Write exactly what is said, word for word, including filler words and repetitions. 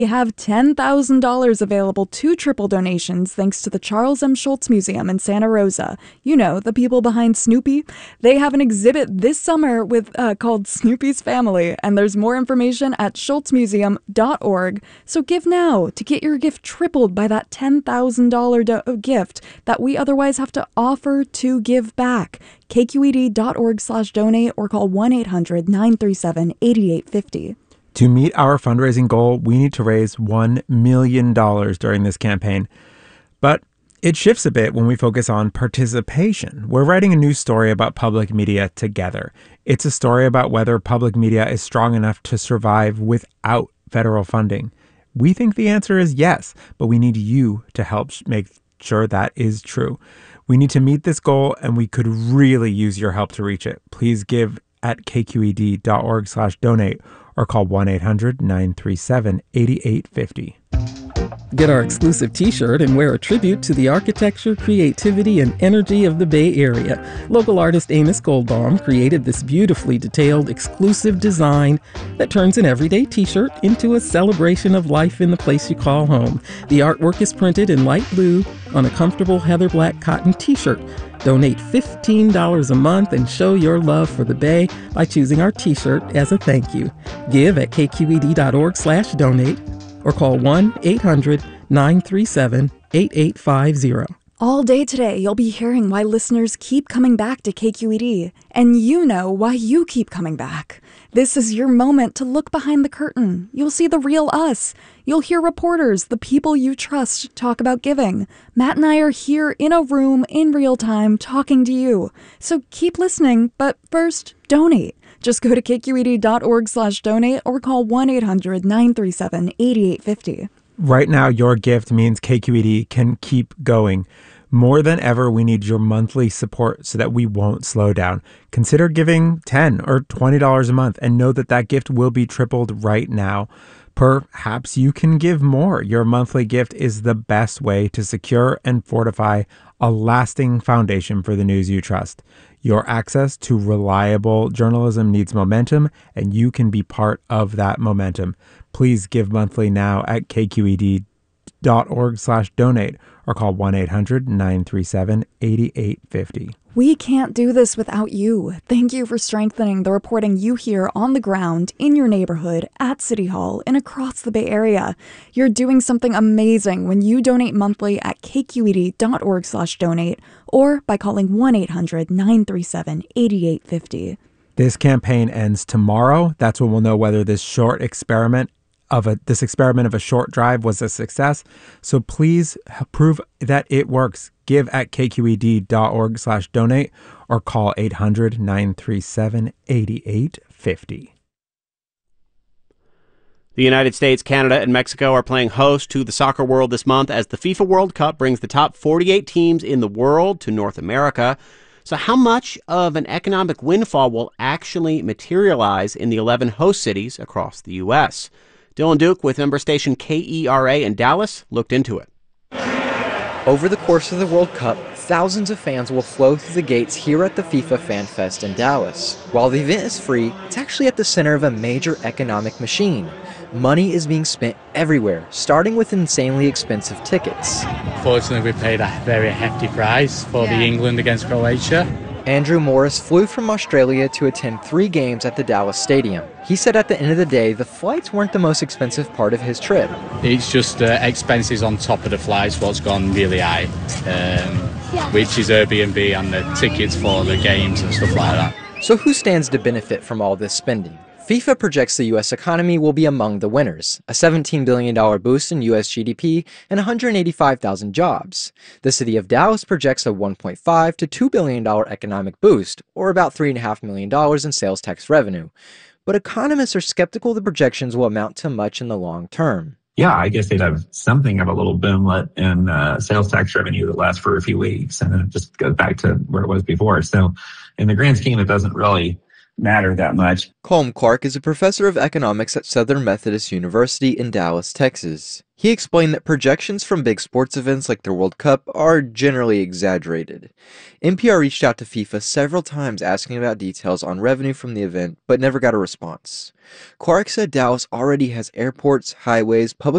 We have ten thousand dollars available to triple donations thanks to the Charles M. Schulz Museum in Santa Rosa. You know, the people behind Snoopy. They have an exhibit this summer with uh, called Snoopy's Family, and there's more information at schultz museum dot org. So give now to get your gift tripled by that ten thousand dollars do- gift that we otherwise have to offer to give back. K Q E D dot org slash donate or call one eight hundred nine three seven eight eight five zero. To meet our fundraising goal, we need to raise one million dollars during this campaign. But it shifts a bit when we focus on participation. We're writing a new story about public media together. It's a story about whether public media is strong enough to survive without federal funding. We think the answer is yes, but we need you to help make sure that is true. We need to meet this goal, and we could really use your help to reach it. Please give at K Q E D dot org slash donate or call one eight hundred nine three seven eight eight five zero. Get our exclusive t-shirt and wear a tribute to the architecture, creativity, and energy of the Bay Area. Local artist Amos Goldbaum created this beautifully detailed, exclusive design that turns an everyday t-shirt into a celebration of life in the place you call home. The artwork is printed in light blue on a comfortable heather black cotton t-shirt. Donate fifteen dollars a month and show your love for the Bay by choosing our t-shirt as a thank you. Give at K Q E D dot org slash donate or call one eight hundred nine three seven eight eight five zero. All day today, you'll be hearing why listeners keep coming back to K Q E D, and you know why you keep coming back. This is your moment to look behind the curtain. You'll see the real us. You'll hear reporters, the people you trust, talk about giving. Matt and I are here in a room in real time talking to you. So keep listening, but first, donate. Just go to K Q E D dot org slash donate or call one eight hundred nine three seven eight eight five zero. Right now, your gift means K Q E D can keep going. More than ever, we need your monthly support so that we won't slow down. Consider giving ten dollars or twenty dollars a month and know that that gift will be tripled right now. Perhaps you can give more. Your monthly gift is the best way to secure and fortify a lasting foundation for the news you trust. Your access to reliable journalism needs momentum, and you can be part of that momentum. Please give monthly now at K Q E D dot org slash donate or call one eight hundred nine three seven eight eight five zero. We can't do this without you. Thank you for strengthening the reporting you hear on the ground, in your neighborhood, at City Hall, and across the Bay Area. You're doing something amazing when you donate monthly at K Q E D dot org slash donate or by calling one eight hundred nine three seven eight eight five zero. This campaign ends tomorrow. That's when we'll know whether this short experiment of a this experiment of a short drive was a success. So please prove that it works. Give at K Q E D dot org slash donate or call eight hundred nine three seven eight eight five zero. The United States, Canada, and Mexico are playing host to the soccer world this month as the FIFA World Cup brings the top forty-eight teams in the world to North America. So how much of an economic windfall will actually materialize in the eleven host cities across the U S? Dylan Duke with member station K E R A in Dallas looked into it. Over the course of the World Cup, thousands of fans will flow through the gates here at the FIFA Fan Fest in Dallas. While the event is free, it's actually at the center of a major economic machine. Money is being spent everywhere, starting with insanely expensive tickets. Fortunately, we paid a very hefty price for yeah. the England against Croatia. Andrew Morris flew from Australia to attend three games at the Dallas Stadium. He said at the end of the day, the flights weren't the most expensive part of his trip. It's just uh, expenses on top of the flights, what's gone really high, um, yeah. which is Airbnb and the tickets for the games and stuff like that. So who stands to benefit from all this spending? FIFA projects the U S economy will be among the winners, a seventeen billion dollars boost in U S G D P and one hundred eighty-five thousand jobs. The city of Dallas projects a one point five to two billion dollars economic boost, or about three point five million dollars in sales tax revenue. But economists are skeptical the projections will amount to much in the long term. Yeah, I guess they'd have something of a little boomlet in uh, sales tax revenue that lasts for a few weeks, and then it just goes back to where it was before. So in the grand scheme, it doesn't really matter that much. Colm Clark is a professor of economics at Southern Methodist University in Dallas, Texas. He explained that projections from big sports events like the World Cup are generally exaggerated. N P R reached out to FIFA several times asking about details on revenue from the event, but never got a response. Clark said Dallas already has airports, highways, public